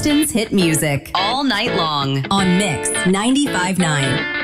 Austin's hit music all night long on Mix 95.9.